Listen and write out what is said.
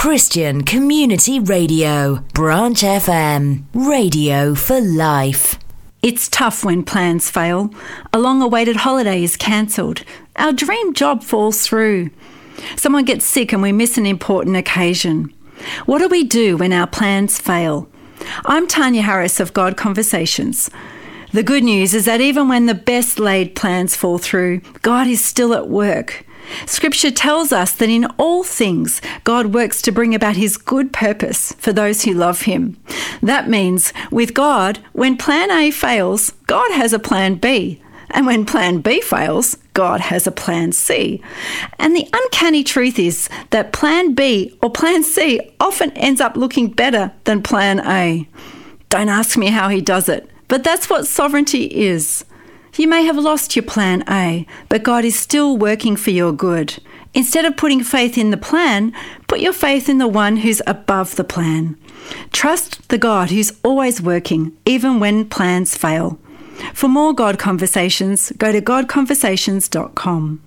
Christian Community Radio, Branch FM, radio for life. It's tough when plans fail. A long-awaited holiday is cancelled. Our dream job falls through. Someone gets sick and we miss an important occasion. What do we do when our plans fail? I'm Tanya Harris of God Conversations. The good news is that even when the best laid plans fall through, God is still at work. Scripture tells us that in all things, God works to bring about his good purpose for those who love him. That means, with God, when plan A fails, God has a plan B. And when plan B fails, God has a plan C. And the uncanny truth is that plan B or plan C often ends up looking better than plan A. Don't ask me how he does it, but that's what sovereignty is. You may have lost your plan A, but God is still working for your good. Instead of putting faith in the plan, put your faith in the one who's above the plan. Trust the God who's always working, even when plans fail. For more God Conversations, go to godconversations.com.